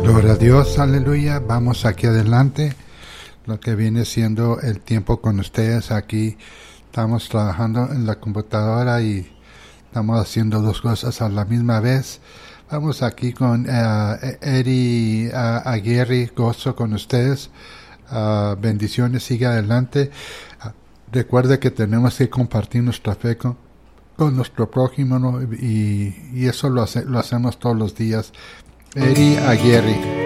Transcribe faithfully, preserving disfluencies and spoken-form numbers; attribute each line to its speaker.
Speaker 1: Gloria a Dios, aleluya. Vamos aquí adelante. Lo que viene siendo el tiempo con ustedes aquí. Estamos trabajando en la computadora y estamos haciendo dos cosas a la misma vez. Vamos aquí con uh, Eddie uh, Aguirre, gozo con ustedes. Uh, bendiciones, sigue adelante. Uh, recuerde que tenemos que compartir nuestra fe con, con nuestro prójimo, ¿no? y, y eso lo, hace, lo hacemos todos los días. Eddie Aguirre.